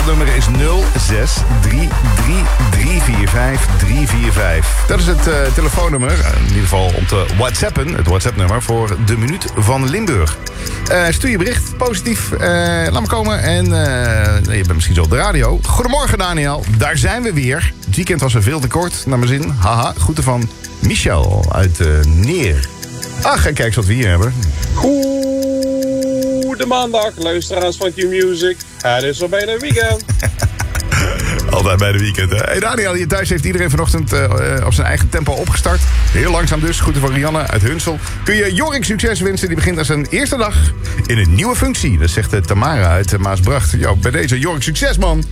telefoonnummer is 0633345345. Dat is het telefoonnummer, in ieder geval om te whatsappen. Het WhatsApp-nummer voor de Minuut van Limburg. Stuur je bericht, positief. Laat me komen. En je bent misschien zo op de radio. Goedemorgen, Daniel. Daar zijn we weer. Het weekend was er veel te kort, naar mijn zin. Haha, groeten van Michel uit Neer. Ach, en kijk eens wat we hier hebben. Goede maandag, luisteraars van Q-Music. Het is al bijna weekend. Altijd bij de weekend, hè? Hey Daniel, hier thuis heeft iedereen vanochtend op zijn eigen tempo opgestart. Heel langzaam dus. Groeten van Rianne uit Hunsel. Kun je Jorik succes wensen. Die begint aan zijn eerste dag in een nieuwe functie. Dat zegt Tamara uit Maasbracht. Yo, bij deze Jorik succes, man.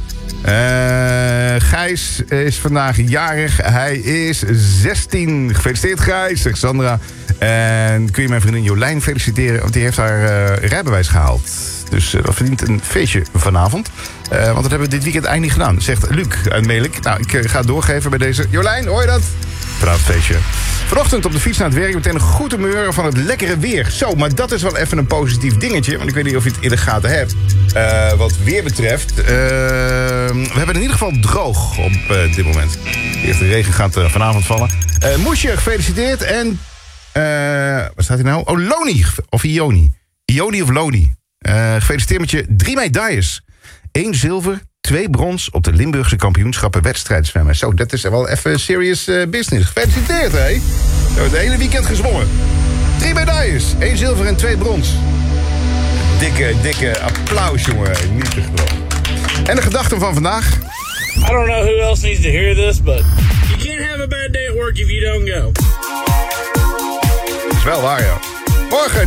Gijs is vandaag jarig. Hij is 16. Gefeliciteerd, Gijs, zegt Sandra. En kun je mijn vriendin Jolijn feliciteren, want die heeft haar rijbewijs gehaald. Dus dat verdient een feestje vanavond. Want dat hebben we dit weekend eigenlijk niet gedaan, zegt Luc uit Melik. Nou, ik ga het doorgeven bij deze. Jolijn, hoor je dat? Vanavond feestje. Vanochtend op de fiets naar het werk meteen een goed humeur van het lekkere weer. Zo, maar dat is wel even een positief dingetje. Want ik weet niet of je het in de gaten hebt. Wat weer betreft. We hebben in ieder geval droog op dit moment. De eerste regen gaat vanavond vallen. Moesje, gefeliciteerd. En wat staat hier nou? Oh, Loni. Of Ioni. Ioni of Loni. Gefeliciteerd met je 3 medailles. 1 zilver, 2 brons op de Limburgse kampioenschappen wedstrijdzwemmen. Zo, dat is wel even serious business. Gefeliciteerd, hè? Je hebt het hele weekend gezwommen. 3 medailles, 1 zilver en 2 brons. Dikke applaus, jongen. Niet te geloven. En de gedachten van vandaag. I don't know who else needs to hear this, but you can't have a bad day at work if you don't go. Dat is wel waar, ja. Morgen